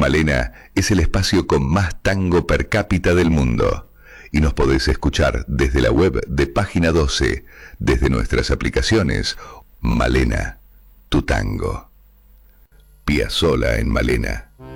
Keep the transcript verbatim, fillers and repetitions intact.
Malena es el espacio con más tango per cápita del mundo. Y nos podés escuchar desde la web de Página doce, desde nuestras aplicaciones. Malena, tu tango. Piazzolla en Malena.